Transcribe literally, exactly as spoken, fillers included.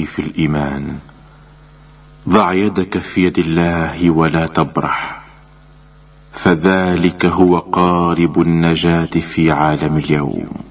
أخي في الإيمان، ضع يدك في يد الله ولا تبرح، فذلك هو قارب النجاة في عالم اليوم.